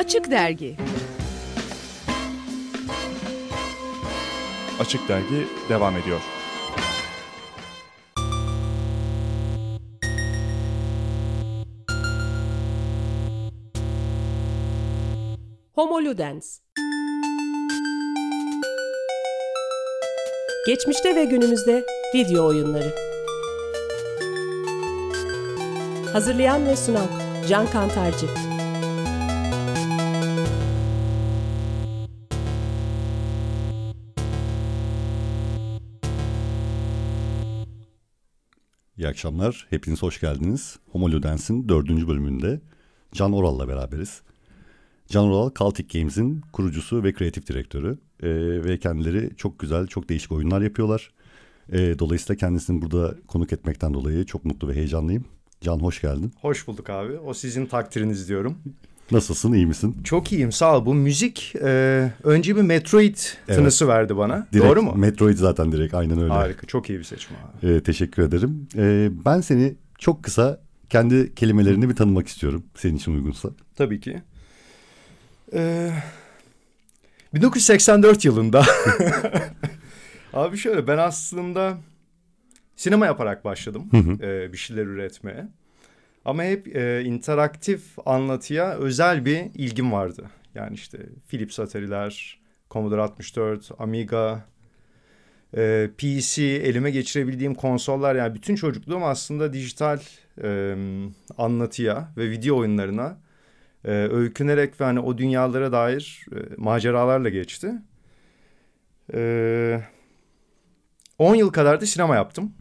Açık Dergi. Açık Dergi devam ediyor. Homo Ludens. Geçmişte ve günümüzde video oyunları. Hazırlayan ve sunan Can Kantarcı. İyi akşamlar, hepiniz hoş geldiniz. Homo Ludens'in 4. bölümünde Can Oral'la beraberiz. Can Oral, Cultic Games'in kurucusu ve kreatif direktörü. Ve kendileri çok güzel, çok değişik oyunlar yapıyorlar. Dolayısıyla kendisini burada konuk etmekten dolayı çok mutlu ve heyecanlıyım. Can, hoş geldin. Hoş bulduk abi. O sizin takdiriniz diyorum. Nasılsın, iyi misin? Çok iyiyim, sağ ol. Bu müzik önce bir Metroid tınısı verdi bana. Direkt, doğru mu? Metroid zaten direkt, aynen öyle. Harika, çok iyi bir seçim abi. Teşekkür ederim. Ben seni çok kısa kendi kelimelerini bir tanımak istiyorum. Senin için uygunsa. Tabii ki. 1984 yılında abi şöyle, ben aslında sinema yaparak başladım bir şeyler üretmeye. Ama hep interaktif anlatıya özel bir ilgim vardı. Yani işte Philips Atari'ler, Commodore 64, Amiga, PC, elime geçirebildiğim konsollar. Yani bütün çocukluğum aslında dijital anlatıya ve video oyunlarına öykünerek ve hani o dünyalara dair maceralarla geçti. 10 yıl kadar da sinema yaptım.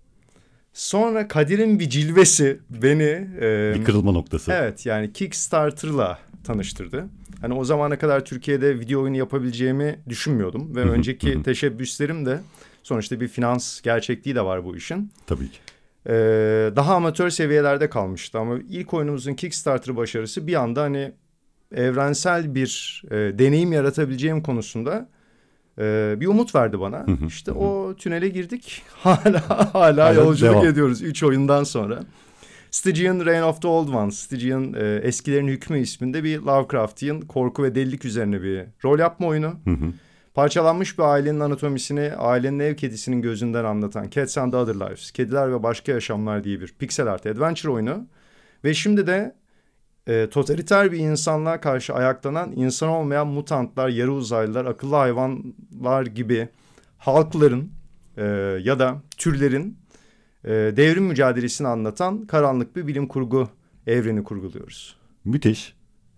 Sonra Kadir'in bir cilvesi beni... bir kırılma noktası. Evet, yani Kickstarter'la tanıştırdı. Hani o zamana kadar Türkiye'de video oyunu yapabileceğimi düşünmüyordum. Ve önceki teşebbüslerim de sonuçta bir finans gerçekliği de var bu işin. Tabii ki. Daha amatör seviyelerde kalmıştı ama ilk oyunumuzun Kickstarter başarısı bir anda hani evrensel bir deneyim yaratabileceğim konusunda bir umut verdi bana. İşte o tünele girdik. Hala yolculuk devam ediyoruz 3 oyundan sonra. Stygian Reign of the Old Ones, Stygian Eskilerin Hükmü isminde bir Lovecraftian korku ve delilik üzerine bir rol yapma oyunu. Parçalanmış bir ailenin anatomisini ailenin ev kedisinin gözünden anlatan Cats and Other Lives, Kediler ve Başka Yaşamlar diye bir pixel art adventure oyunu. Ve şimdi de totaliter bir insanlığa karşı ayaklanan insan olmayan mutantlar, yarı uzaylılar, akıllı hayvanlar gibi halkların ya da türlerin devrim mücadelesini anlatan karanlık bir bilim kurgu evreni kurguluyoruz. Müthiş.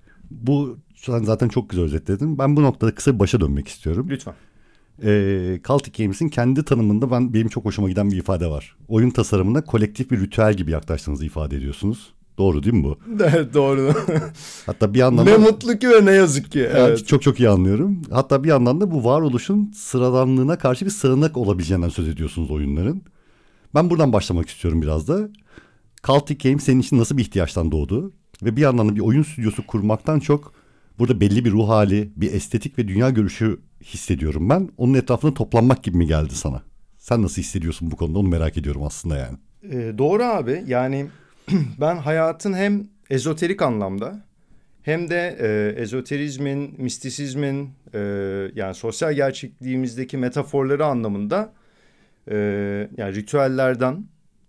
Bu sen zaten çok güzel özetledin. Ben bu noktada kısa bir başa dönmek istiyorum. Lütfen. Cultic Games'in kendi tanımında benim çok hoşuma giden bir ifade var. Oyun tasarımına kolektif bir ritüel gibi yaklaştığınızı ifade ediyorsunuz. Doğru değil mi bu? Evet, doğru. Hatta bir yandan ne mutlu ki ve ne yazık ki. Evet. Çok iyi anlıyorum. Hatta bir yandan da bu varoluşun sıradanlığına karşı bir sığınak olabileceğinden söz ediyorsunuz oyunların. Ben buradan başlamak istiyorum biraz da. Cultic Games senin için nasıl bir ihtiyaçtan doğdu? Ve bir yandan da bir oyun stüdyosu kurmaktan çok burada belli bir ruh hali, bir estetik ve dünya görüşü hissediyorum ben. Onun etrafında toplanmak gibi mi geldi sana? Sen nasıl hissediyorsun bu konuda, onu merak ediyorum aslında yani. Doğru abi, yani ben hayatın hem ezoterik anlamda hem de ezoterizmin, mistisizmin yani sosyal gerçekliğimizdeki metaforları anlamında yani ritüellerden,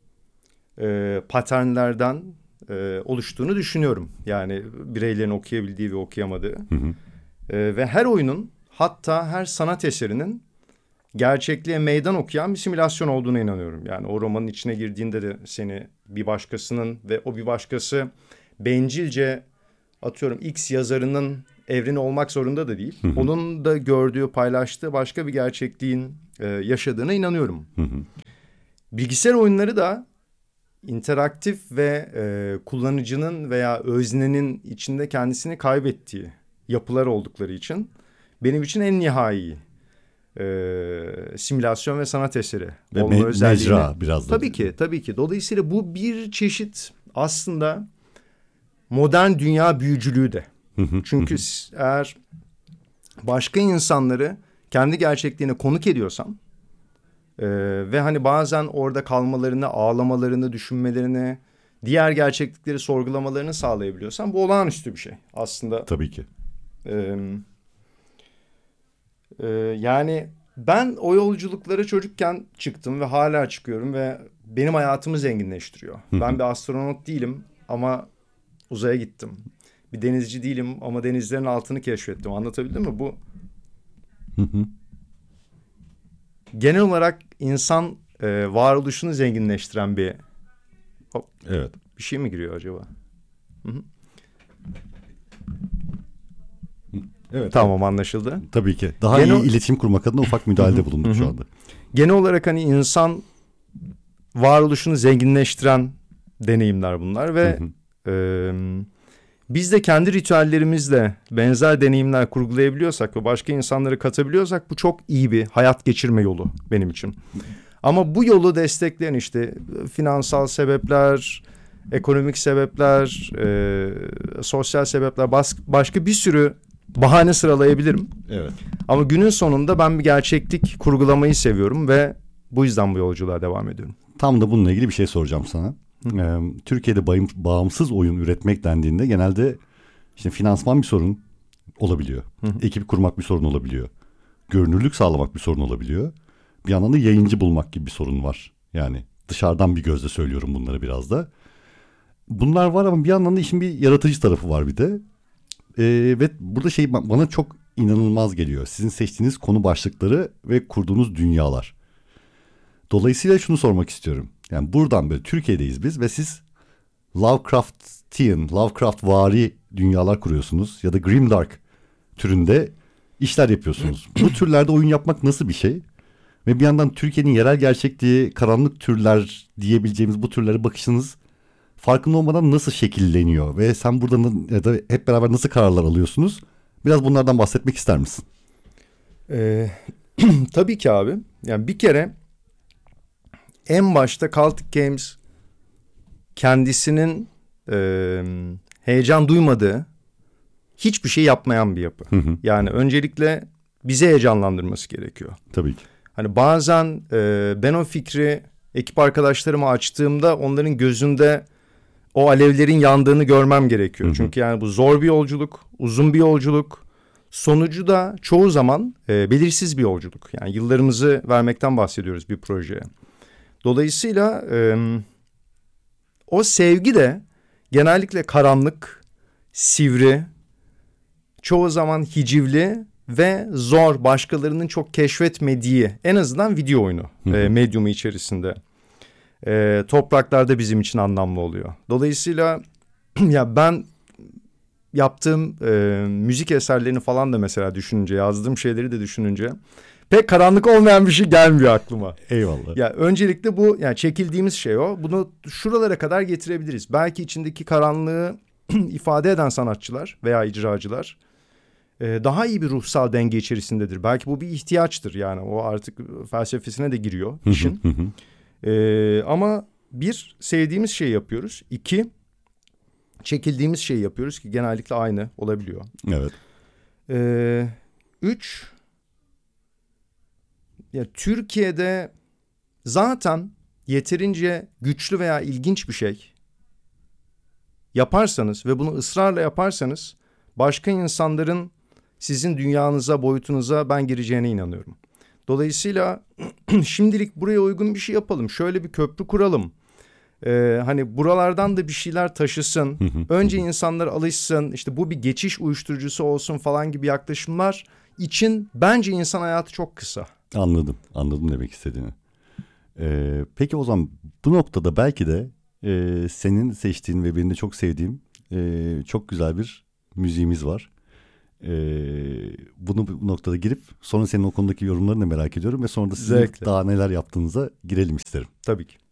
paternlerden oluştuğunu düşünüyorum. Yani bireylerin okuyabildiği ve okuyamadığı. Ve her oyunun, hatta her sanat eserinin gerçekliğe meydan okuyan bir simülasyon olduğuna inanıyorum. Yani o romanın içine girdiğinde de seni bir başkasının ve o bir başkası bencilce, atıyorum X yazarının evreni olmak zorunda da değil. Onun da gördüğü, paylaştığı başka bir gerçekliğin yaşadığına inanıyorum. Bilgisayar oyunları da interaktif ve kullanıcının veya öznenin içinde kendisini kaybettiği yapılar oldukları için benim için en nihai simülasyon ve sanat eseri ve olma özelliğini. Mecra biraz da. Tabii ki. Dolayısıyla bu bir çeşit aslında modern dünya büyücülüğü de. Çünkü eğer başka insanları kendi gerçekliğine konuk ediyorsan ve hani bazen orada kalmalarını, ağlamalarını, düşünmelerini, diğer gerçeklikleri sorgulamalarını sağlayabiliyorsan bu olağanüstü bir şey aslında. Tabii ki. Yani ben o yolculuklara çocukken çıktım ve hala çıkıyorum ve benim hayatımı zenginleştiriyor. Ben bir astronot değilim ama uzaya gittim. Bir denizci değilim ama denizlerin altını keşfettim. Anlatabildim mi? Bu genel olarak insan varoluşunu zenginleştiren bir Evet. bir şey mi giriyor acaba? Evet. Tamam, anlaşıldı. Tabii ki. Daha Genel- iyi iletişim kurmak adına ufak müdahalede bulunduk şu anda. Genel olarak hani insan varoluşunu zenginleştiren deneyimler bunlar ve biz de kendi ritüellerimizle benzer deneyimler kurgulayabiliyorsak ve başka insanları katabiliyorsak bu çok iyi bir hayat geçirme yolu benim için. Ama bu yolu destekleyen işte finansal sebepler, ekonomik sebepler, sosyal sebepler, başka bir sürü bahane sıralayabilirim. Evet. Ama günün sonunda ben bir gerçeklik kurgulamayı seviyorum ve bu yüzden bu yolculuğa devam ediyorum. Tam da bununla ilgili bir şey soracağım sana. Türkiye'de bağımsız oyun üretmek dendiğinde genelde işte finansman bir sorun olabiliyor. Ekip kurmak bir sorun olabiliyor. Görünürlük sağlamak bir sorun olabiliyor. Bir yandan da yayıncı bulmak gibi bir sorun var. Yani dışarıdan bir gözle söylüyorum bunları biraz da. Bunlar var ama bir yandan da işin bir yaratıcı tarafı var bir de. Ve burada şey bana çok inanılmaz geliyor. Sizin seçtiğiniz konu başlıkları ve kurduğunuz dünyalar. Dolayısıyla şunu sormak istiyorum. Yani buradan böyle Türkiye'deyiz biz ve siz Lovecraftian, Lovecraft-vari dünyalar kuruyorsunuz. Ya da Grimdark türünde işler yapıyorsunuz. Bu türlerde oyun yapmak nasıl bir şey? Ve bir yandan Türkiye'nin yerel gerçekliği, karanlık türler diyebileceğimiz bu türlere bakışınız farkında olmadan nasıl şekilleniyor? Ve sen burada ya da hep beraber nasıl kararlar alıyorsunuz? Biraz bunlardan bahsetmek ister misin? Tabii ki abi. Yani bir kere en başta Celtic Games kendisinin heyecan duymadığı hiçbir şey yapmayan bir yapı. Yani öncelikle bizi heyecanlandırması gerekiyor. Tabii ki. Hani bazen ben o fikri ekip arkadaşlarıma açtığımda onların gözünde o alevlerin yandığını görmem gerekiyor. Çünkü yani bu zor bir yolculuk, uzun bir yolculuk. Sonucu da çoğu zaman belirsiz bir yolculuk. Yani yıllarımızı vermekten bahsediyoruz bir projeye. Dolayısıyla o sevgi de genellikle karanlık, sivri, çoğu zaman hicivli ve zor, başkalarının çok keşfetmediği, en azından video oyunu medyumu içerisinde topraklarda bizim için anlamlı oluyor. Dolayısıyla ya ben yaptığım müzik eserlerini falan da mesela düşününce, yazdığım şeyleri de düşününce pek karanlık olmayan bir şey gelmiyor aklıma. Eyvallah. Ya öncelikle bu, yani çekildiğimiz şey o. Bunu şuralara kadar getirebiliriz. Belki içindeki karanlığı ifade eden sanatçılar veya icracılar daha iyi bir ruhsal denge içerisindedir. Belki bu bir ihtiyaçtır, yani o artık felsefesine de giriyor işin. Ama bir, sevdiğimiz şeyi yapıyoruz. İki, çekildiğimiz şeyi yapıyoruz ki genellikle aynı olabiliyor. Evet. Üç, ya Türkiye'de zaten yeterince güçlü veya ilginç bir şey yaparsanız ve bunu ısrarla yaparsanız başka insanların sizin dünyanıza, boyutunuza ben gireceğine inanıyorum. Dolayısıyla şimdilik buraya uygun bir şey yapalım. Şöyle bir köprü kuralım. Hani buralardan da bir şeyler taşısın. Önce insanlar alışsın. İşte bu bir geçiş uyuşturucusu olsun falan gibi yaklaşımlar için bence insan hayatı çok kısa. Anladım. Anladım demek istediğini. Peki o zaman bu noktada belki de senin seçtiğin ve benim de çok sevdiğim çok güzel bir müziğimiz var. Bunu bu noktada girip sonra senin o konudaki yorumlarını da merak ediyorum ve sonra da sizin Zevkle. daha neler yaptığınıza girelim isterim. Tabii ki.